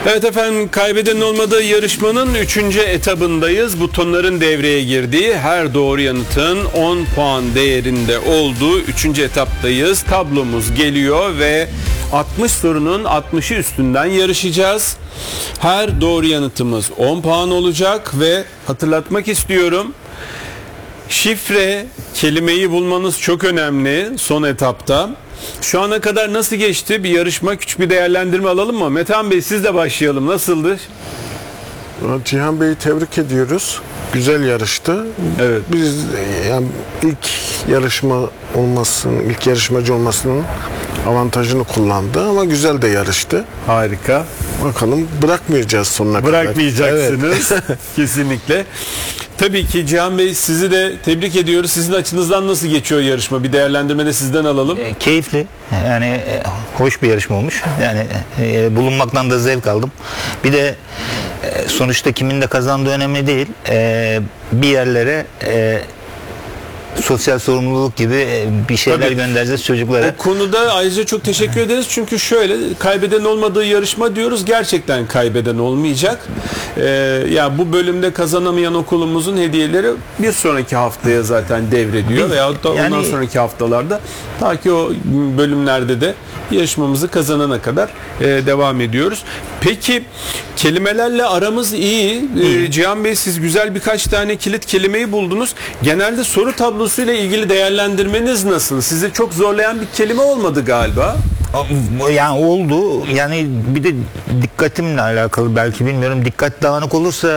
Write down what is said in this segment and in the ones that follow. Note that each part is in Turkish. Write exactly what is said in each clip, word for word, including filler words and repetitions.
Evet efendim, kaybedenin olmadığı yarışmanın üçüncü etabındayız. Butonların devreye girdiği, her doğru yanıtın on puan değerinde olduğu üçüncü etaptayız. Tablomuz geliyor ve altmış sorunun altmışı üstünden yarışacağız. Her doğru yanıtımız on puan olacak ve hatırlatmak istiyorum, şifre kelimeyi bulmanız çok önemli son etapta. Şu ana kadar nasıl geçti? Bir yarışma, küçük bir değerlendirme alalım mı? Metehan Bey, sizle başlayalım. Nasıldı? Cihan Bey'i tebrik ediyoruz. Güzel yarıştı. Evet. Biz yani ilk yarışma olmasının, ilk yarışmacı olmasının avantajını kullandı ama güzel de yarıştı. Harika. Bakalım, bırakmayacağız sonuna kadar. Bırakmayacaksınız. Evet. Kesinlikle. Tabii ki Cihan Bey, sizi de tebrik ediyoruz. Sizin açınızdan nasıl geçiyor yarışma? Bir değerlendirme de sizden alalım. E, keyifli. Yani e, hoş bir yarışma olmuş. Yani e, bulunmaktan da zevk aldım. Bir de e, sonuçta kimin de kazandığı önemli değil. E, bir yerlere e, sosyal sorumluluk gibi bir şeyler Tabii. göndereceğiz çocuklara. O konuda ayrıca çok teşekkür ederiz. Çünkü şöyle, kaybeden olmadığı yarışma diyoruz. Gerçekten kaybeden olmayacak. Ee, ya bu bölümde kazanamayan okulumuzun hediyeleri bir sonraki haftaya zaten devrediyor. Veyahut da yani, ondan sonraki haftalarda, ta ki o bölümlerde de yarışmamızı kazanana kadar e, devam ediyoruz. Peki kelimelerle aramız iyi. Ee, Cihan Bey, siz güzel birkaç tane kilit kelimeyi buldunuz. Genelde soru tablosuyla ilgili değerlendirmeniz nasıl? Sizi çok zorlayan bir kelime olmadı galiba. Yani oldu. Yani bir de dikkatimle alakalı, belki bilmiyorum. Dikkat dağınık olursa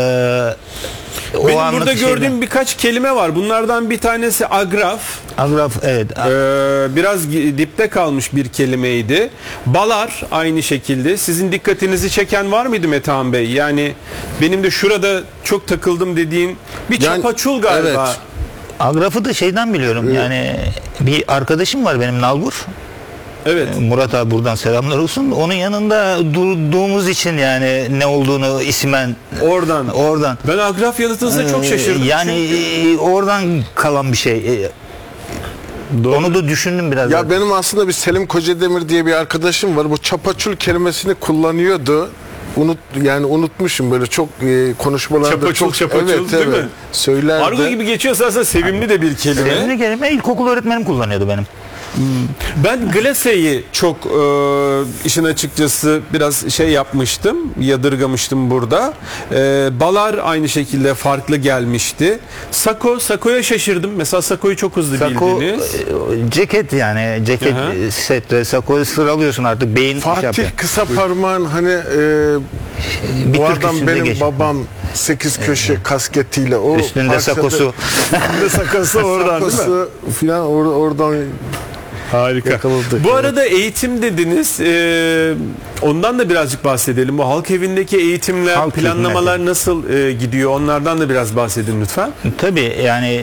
e, o benim burada gördüğüm şeyden... birkaç kelime var. Bunlardan bir tanesi agraf. Agraf, evet. Ee, biraz dipte kalmış bir kelimeydi. Balar aynı şekilde. Sizin dikkatinizi çeken var mıydı Metehan Bey? Yani benim de şurada çok takıldım dediğim bir yani, çapaçul galiba. Evet. Agrafı da şeyden biliyorum. Evet. Yani bir arkadaşım var benim, Nalbur. Evet. Murat abi, buradan selamlar olsun. Onun yanında durduğumuz için yani ne olduğunu ismen oradan. Oradan. Ben agraf yanıtınızda çok şaşırdım. Yani çünkü oradan kalan bir şey. Doğru. Onu da düşündüm biraz. Ya zaten. benim aslında bir Selim Kocademir diye bir arkadaşım var. Bu çapaçul kelimesini kullanıyordu. Unut yani unutmuşum, böyle çok e, konuşmalarda çapaçul, çok çapaçul, evet, değil evet, mi? söylerdi. Argo gibi geçiyorsa aslında sevimli de bir kelime. Sevimli kelime, ilkokul öğretmenim kullanıyordu benim. Ben glaseyi çok e, işin açıkçası biraz şey yapmıştım, yadırgamıştım burada. E, balar aynı şekilde farklı gelmişti. Sako, Sako'ya şaşırdım. Mesela Sako'yu çok hızlı Sako, bildiniz. E, ceket yani ceket Aha. sette Sako'yu sıralıyorsun artık, beyin Fatih şey kısa parmağın hani e, bu adam benim geç. babam sekiz köşe evet. kasketiyle o üstünde sakosu üstünde sakosu oradan sakosu değil mi? Filan or, oradan harika. Yakaladık. Bu arada eğitim dediniz. Ee, ondan da birazcık bahsedelim. Bu halk evindeki eğitimler, halk planlamalar evinde nasıl e, gidiyor? Onlardan da biraz bahsedin lütfen. Tabii yani